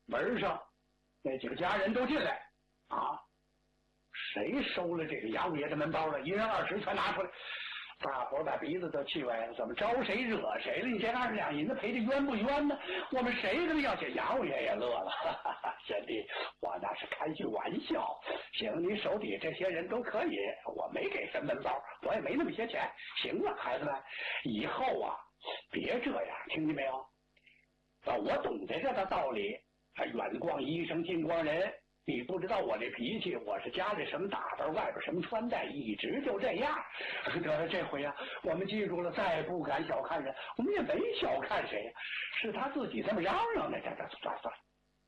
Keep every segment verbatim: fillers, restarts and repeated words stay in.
门上那几个家人都进来啊！谁收了这个杨五爷的门包了？一人二十全拿出来，大伙把鼻子都气歪了。怎么招谁惹谁了？你这二十两银子赔的冤不冤呢？我们谁跟他要钱？杨五爷也乐了，哈哈哈！贤弟，我那是开句玩笑。行，你手底这些人都可以，我没给什么门包，我也没那么些钱。行了，孩子们，以后啊，别这样，听见没有？啊，我懂得这个道理。远逛医生，近逛人。你不知道我这脾气，我是家里什么打扮，外边什么穿戴，一直就这样。得了，这回啊，我们记住了，再也不敢小看人，我们也没小看谁，是他自己这么嚷嚷的。这这算算了，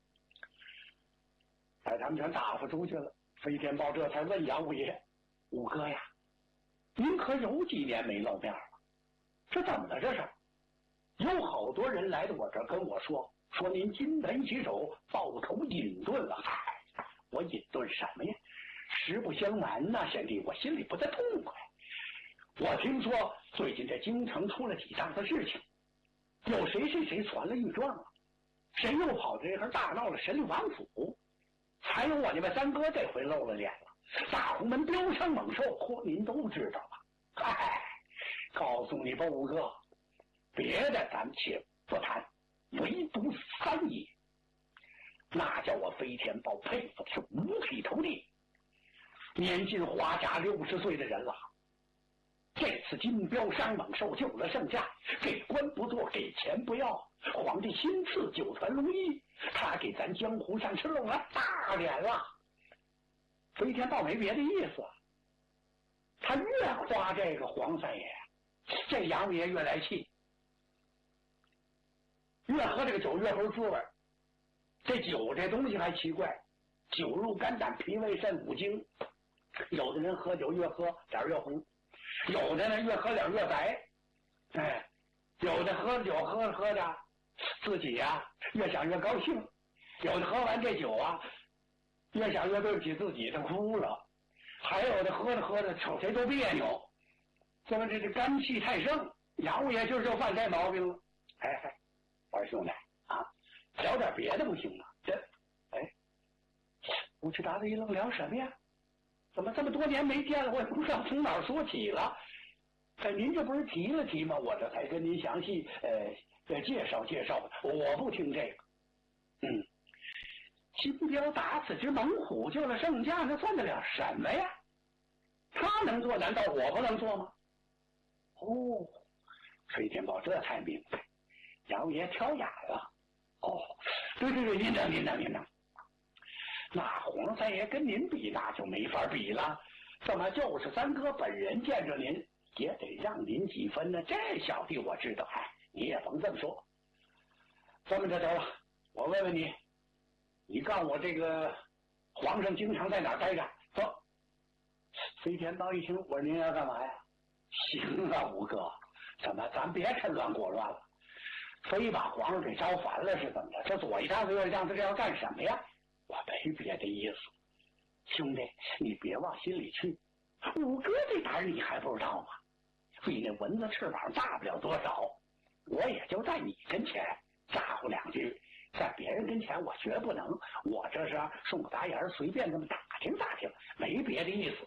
把他们全打发出去了。飞天豹这才问杨五爷：“五哥呀，您可有几年没露面了？这怎么了？这是？有好多人来到我这儿跟我说，说您金盆洗手，抱头隐遁了。嗨。”我隐遁什么呀？实不相瞒呐，贤弟，我心里不太痛快。我听说最近这京城出了几档子事情，有谁谁谁传了御状了，谁又跑这儿大闹了神律王府，还有我这位三哥这回露了脸了，大红门飙升猛兽，嚯，您都知道了。嗨，告诉你吧，五哥，别的咱且不谈，唯独三爷。那叫我飞天豹佩服的是五体投地，年近花甲六十岁的人了。这次金标伤猛兽救了圣驾，给官不做，给钱不要，皇帝新赐九团龙衣，他给咱江湖上是露了大脸了。飞天豹没别的意思，他越夸这个黄三爷，这杨五爷越来气，越喝这个酒越齁滋味。这酒这东西还奇怪，酒入肝胆脾胃肾五经，有的人喝酒越喝脸越红，有的人越喝脸越白，哎，有的喝酒喝着喝着自己呀、啊、越想越高兴，有的喝完这酒啊越想越对不起自己，他哭了，还有的喝着喝着瞅谁都别扭，这么这这肝气太盛，杨五爷就是就犯这毛病了。哎哎，我说兄弟啊，聊点别的不行吗？这，哎，吴志达子一愣，聊什么呀？怎么这么多年没见了，我也不知道从哪儿说起了。哎，您这不是提了提吗？我这才跟您详细呃呃介绍介绍的。我不听这个。嗯，金彪打此之猛虎救了圣驾，那算得了什么呀？他能做，难道我不能做吗？哦，飞天豹这才明白，杨爷挑眼了。哦，对对对，您等您等您等，那黄三爷跟您比那就没法比了，怎么就是三哥本人见着您也得让您几分呢？这小弟我知道，哎，你也甭这么说。这么着得了，我问问你，你告诉我这个皇上经常在哪儿待着？说，飞天豹一听，我说您要干嘛呀？行啊，五哥，怎么咱别趁乱过乱了？非把皇上给招烦了是怎么着？这左一张右一张，这要干什么呀？我没别的意思，兄弟，你别往心里去。五哥这胆儿你还不知道吗？比那蚊子翅膀大不了多少，我也就在你跟前咋呼两句，在别人跟前我绝不能。我这是送个打眼儿，随便这么打听打听，没别的意思。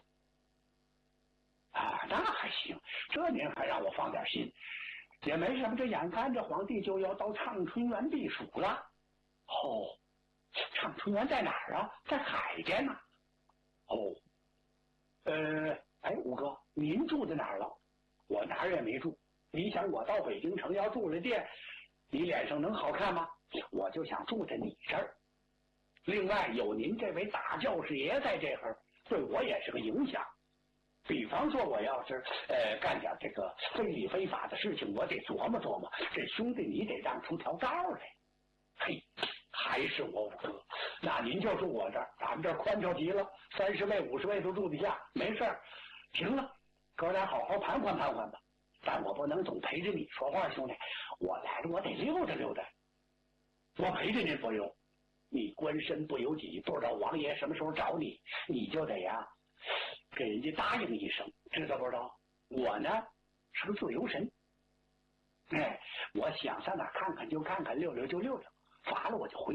啊，那还行，这您还让我放点心。也没什么，这眼看着皇帝就要到畅春园避暑了。哦，畅春园在哪儿啊？在海边呢。哦，呃，哎，五哥，您住在哪儿了？我哪儿也没住。你想我到北京城要住了店，你脸上能好看吗？我就想住在你这儿。另外有您这位大教师爷在这儿，对我也是个影响。比方说我要是呃干点这个非礼非法的事情，我得琢磨琢磨，这兄弟你得让出条道来。嘿，还是我五哥，那您就住我这儿，咱们这儿宽敞极了，三十位五十位都住得下，没事儿。行了，哥俩好好盘桓盘桓吧，但我不能总陪着你说话，兄弟，我来了我得溜达溜达。我陪着您不用，你官身不由己，不知道王爷什么时候找你，你就得呀、啊给人家答应一声，知道不知道？我呢是个自由神，哎，我想上哪看看就看看，溜溜就溜溜，乏了我就回